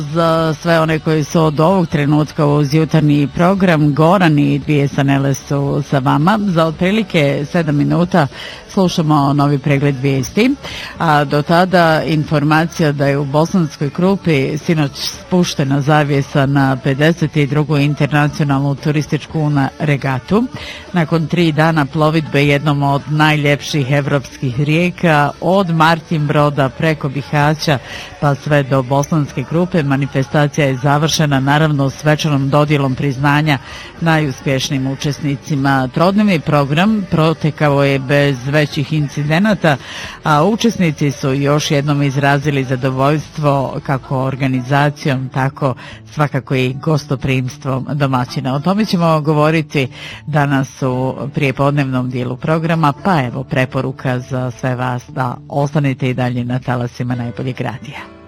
Za sve one koji su od ovog trenutka uz jutarnji program, Goran i dvije Sanele su sa vama. Za otprilike 7 minuta slušamo novi pregled vijesti, a do tada informacija da je u Bosanskoj Krupi sinoć spuštena zavjesa na 52. internacionalnu turističku regatu. Nakon 3 dana plovidbe jednom od najljepših evropskih rijeka, od Martin Broda preko Bihaća pa sve do Bosanske Krupe, manifestacija je završena naravno svečanom dodjelom priznanja najuspješnijim učesnicima. Trodnevni program protekao je bez većih incidenata, a učesnici su još jednom izrazili zadovoljstvo kako organizacijom, tako svakako i gostoprimstvom domaćina. O tome ćemo govoriti danas u prijepodnevnom dijelu programa, pa evo preporuka za sve vas da ostanete i dalje na talasima Najboljeg radija.